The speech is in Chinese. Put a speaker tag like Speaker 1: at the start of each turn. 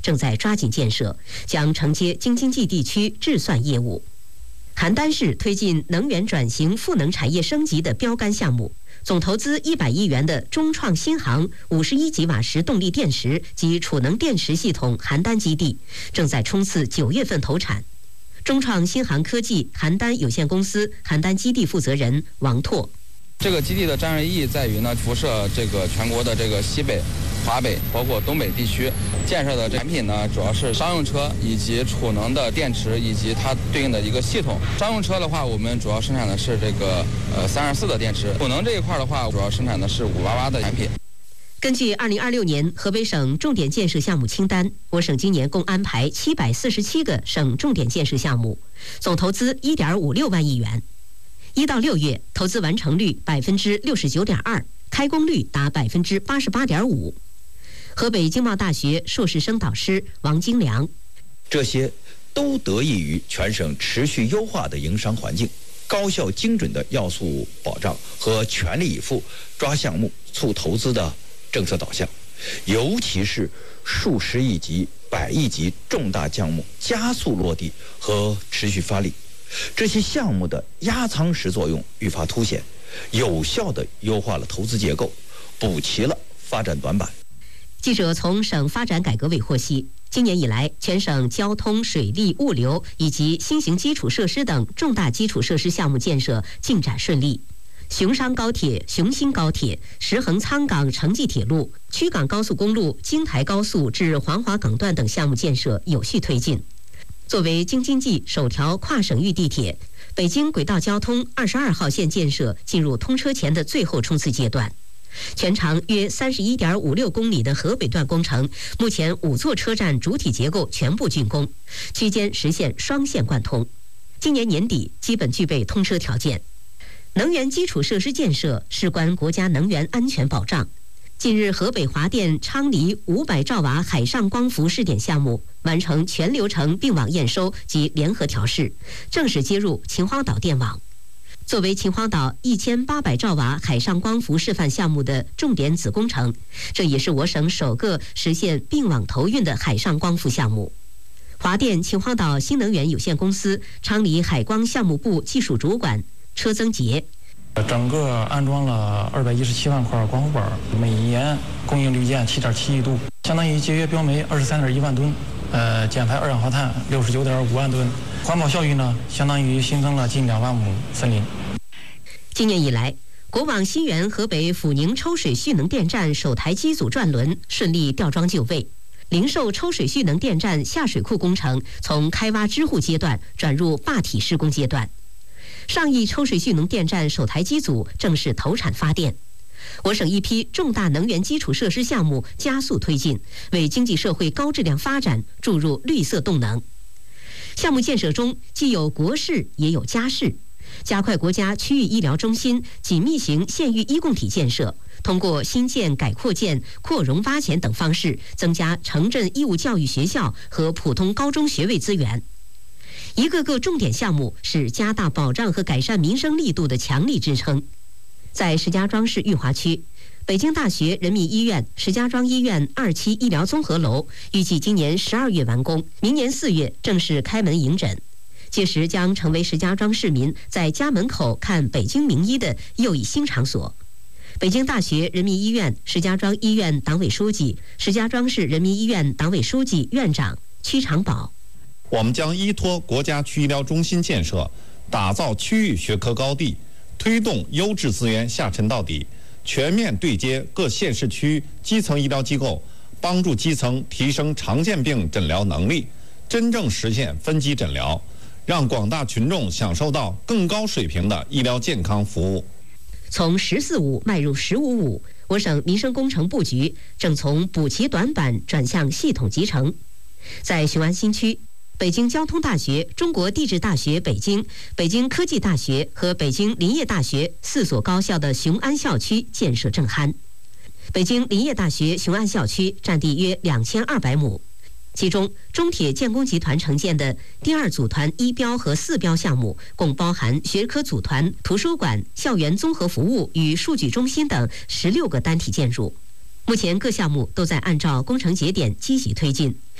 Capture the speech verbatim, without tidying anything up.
Speaker 1: 正在抓紧建设，将承接京津冀地区制算业务。邯郸市推进能源转型赋能产业升级的标杆项目，总投资一百亿元的中创新航五十一吉瓦时动力电池及储能电池系统邯郸基地正在冲刺九月份投产。中创新航科技邯郸有限公司邯郸基地负责人王拓：
Speaker 2: 这个基地的战略意义在于呢，辐射这个全国的这个西北、华北，包括东北地区建设的产品呢，主要是商用车以及储能的电池以及它对应的一个系统。商用车的话，我们主要生产的是这个呃三二四的电池；储能这一块的话，主要生产的是五八八的产品。
Speaker 1: 根据二零二六年河北省重点建设项目清单，我省今年共安排七百四十七个省重点建设项目，总投资一点五六万亿元。一到六月，投资完成率百分之六十九点二，开工率达百分之八十八点五。河北经贸大学硕士生导师王金良：
Speaker 3: 这些都得益于全省持续优化的营商环境、高效精准的要素保障和全力以赴抓项目促投资的政策导向，尤其是数十亿级、百亿级重大项目加速落地和持续发力，这些项目的压舱石作用愈发凸显，有效地优化了投资结构，补齐了发展短板。
Speaker 1: 记者从省发展改革委获悉，今年以来，全省交通、水利、物流以及新型基础设施等重大基础设施项目建设进展顺利。雄商高铁、雄新高铁、石衡苍港城际铁路、曲港高速公路、京台高速至黄骅港段等项目建设有序推进。作为京津冀首条跨省域地铁，北京轨道交通二十二号线建设进入通车前的最后冲刺阶段。全长约三十一点五六公里的河北段工程，目前五座车站主体结构全部竣工，区间实现双线贯通，今年年底基本具备通车条件。能源基础设施建设事关国家能源安全保障。近日，河北华电昌黎五百兆瓦海上光伏试点项目完成全流程并网验收及联合调试，正式接入秦皇岛电网。作为秦皇岛一千八百兆瓦海上光伏示范项目的重点子工程，这也是我省首个实现并网投运的海上光伏项目。华电秦皇岛新能源有限公司昌黎海光项目部技术主管车增杰：
Speaker 4: 整个安装了二百一十七万块光伏板，每年供应绿建七点七亿度，相当于节约标煤二十三点一万吨，呃，减排二氧化碳六十九点五万吨，环保效益呢，相当于新增了近两万亩森林。
Speaker 1: 今年以来，国网新源河北阜宁抽水蓄能电站首台机组转轮顺利吊装就位，灵寿抽水蓄能电站下水库工程从开挖支护阶段转入坝体施工阶段。上亿抽水蓄能电站首台机组正式投产发电，我省一批重大能源基础设施项目加速推进，为经济社会高质量发展注入绿色动能。项目建设中既有国事也有家事，加快国家区域医疗中心紧密型县域医共体建设，通过新建、改扩建、扩容挖潜等方式，增加城镇义务教育学校和普通高中学位资源。一个个重点项目是加大保障和改善民生力度的强力支撑。在石家庄市裕华区，北京大学人民医院石家庄医院二期医疗综合楼预计今年十二月完工，明年四月正式开门迎诊，届时将成为石家庄市民在家门口看北京名医的又一新场所。北京大学人民医院石家庄医院党委书记、石家庄市人民医院党委书记、院长屈长宝：
Speaker 5: 我们将依托国家区医疗中心建设，打造区域学科高地，推动优质资源下沉到底，全面对接各县市区基层医疗机构，帮助基层提升常见病诊疗能力，真正实现分级诊疗，让广大群众享受到更高水平的医疗健康服务。
Speaker 1: 从“十四五”迈入“十五五”，我省民生工程布局正从补齐短板转向系统集成。在雄安新区，北京交通大学、中国地质大学北京、北京科技大学和北京林业大学四所高校的雄安校区建设正酣。北京林业大学雄安校区占地约两千二百亩，其中中铁建工集团承建的第二组团一标和四标项目，共包含学科组团、图书馆、校园综合服务与数据中心等十六个单体建筑。目前各项目都在按照工程节点积极推进。